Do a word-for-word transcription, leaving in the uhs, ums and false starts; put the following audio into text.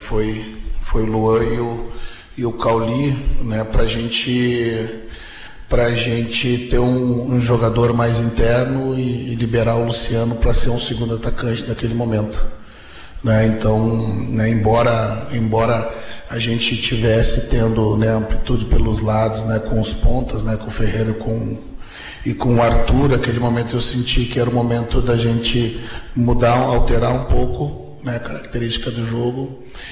foi, foi o Luan e o, e o Cauli, né, para gente, a gente ter um, um jogador mais interno e, e liberar o Luciano para ser um segundo atacante naquele momento. Né? Então, né, embora, embora a gente tivesse tendo, né, amplitude pelos lados, né, com os pontas, né, com o Ferreira e com, e com o Arthur, naquele momento eu senti que era o momento da gente mudar, alterar um pouco, né, a característica do jogo